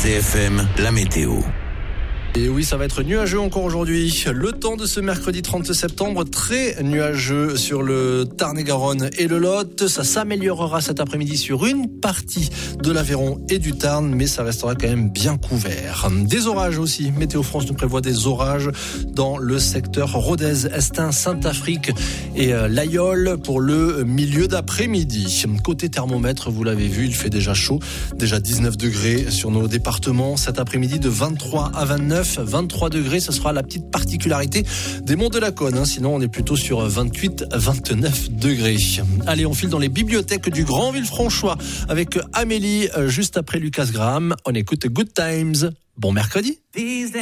RCFM, la météo. Et oui, ça va être nuageux encore aujourd'hui. Le temps de ce mercredi 30 septembre, très nuageux sur le Tarn-et-Garonne et le Lot. Ça s'améliorera cet après-midi sur une partie de l'Aveyron et du Tarn, mais ça restera quand même bien couvert. Des orages aussi. Météo France nous prévoit des orages dans le secteur Rodez, Estin, Saint-Afrique et l'Aïol pour le milieu d'après-midi. Côté thermomètre, vous l'avez vu, il fait déjà chaud. Déjà 19 degrés sur nos départements. Cet après-midi de 23 à 29. 23 degrés, ce sera la petite particularité des monts de la Cône. Sinon, on est plutôt sur 28-29 degrés. Allez, on file dans les bibliothèques du Grand Villefranchois avec Amélie, juste après Lucas Graham. On écoute Good Times. Bon mercredi.